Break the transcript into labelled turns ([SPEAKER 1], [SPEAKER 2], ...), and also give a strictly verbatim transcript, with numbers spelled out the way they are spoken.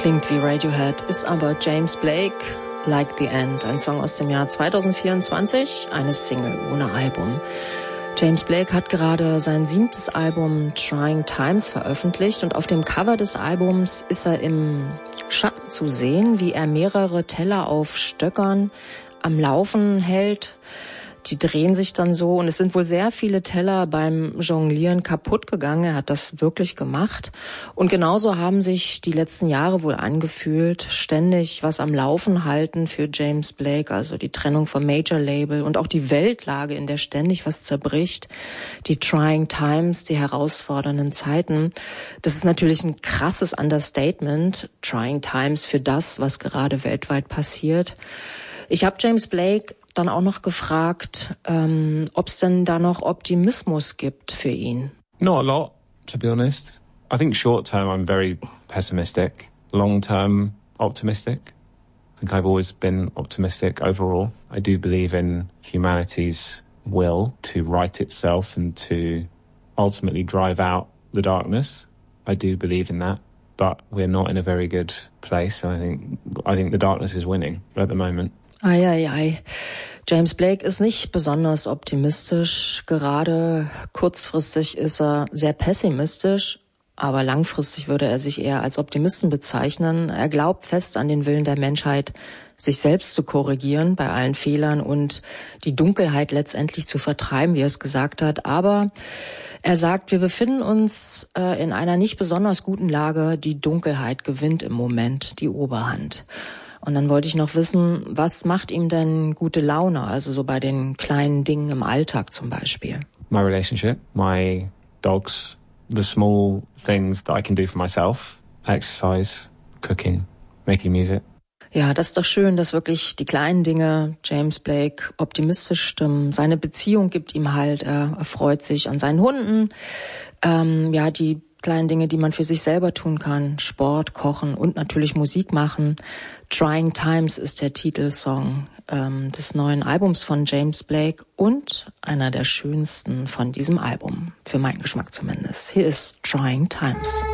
[SPEAKER 1] Klingt wie Radiohead, ist aber James Blake, Like the End, ein Song aus dem Jahr zweitausendvierundzwanzig, eine Single ohne Album. James Blake hat gerade sein siebtes Album Trying Times veröffentlicht und auf dem Cover des Albums ist er im Schatten zu sehen, wie er mehrere Teller auf Stöckern am Laufen hält. Die drehen sich dann so und es sind wohl sehr viele Teller beim Jonglieren kaputt gegangen. Er hat das wirklich gemacht. Und genauso haben sich die letzten Jahre wohl angefühlt. Ständig was am Laufen halten für James Blake, also die Trennung vom Major Label und auch die Weltlage, in der ständig was zerbricht. Die Trying Times, die herausfordernden Zeiten. Das ist natürlich ein krasses Understatement. Trying Times für das, was gerade weltweit passiert. Ich habe James Blake dann auch noch gefragt, ähm, ob es denn da noch Optimismus gibt für ihn.
[SPEAKER 2] Not a lot, to be honest. I think short term I'm very pessimistic. Long term optimistic. I think I've always been optimistic overall. I do believe in humanity's will to right itself and to ultimately drive out the darkness. I do believe in that. But we're not in a very good place. I think I think the darkness is winning at the moment.
[SPEAKER 1] Ei, ei, ei. James Blake ist nicht besonders optimistisch. Gerade kurzfristig ist er sehr pessimistisch, aber langfristig würde er sich eher als Optimisten bezeichnen. Er glaubt fest an den Willen der Menschheit, sich selbst zu korrigieren bei allen Fehlern und die Dunkelheit letztendlich zu vertreiben, wie er es gesagt hat. Aber er sagt, wir befinden uns äh, in einer nicht besonders guten Lage. Die Dunkelheit gewinnt im Moment die Oberhand. Und dann wollte ich noch wissen, was macht ihm denn gute Laune, also so bei den kleinen Dingen im Alltag zum Beispiel?
[SPEAKER 2] My relationship, my dogs, the small things that I can do for myself, exercise, cooking, making music.
[SPEAKER 1] Ja, das ist doch schön, dass wirklich die kleinen Dinge James Blake optimistisch stimmen. Seine Beziehung gibt ihm Halt, er erfreut sich an seinen Hunden, ähm, ja, die kleinen Dinge, die man für sich selber tun kann. Sport, Kochen und natürlich Musik machen. Trying Times ist der Titelsong ähm, des neuen Albums von James Blake und einer der schönsten von diesem Album. Für meinen Geschmack zumindest. Hier ist Trying Times.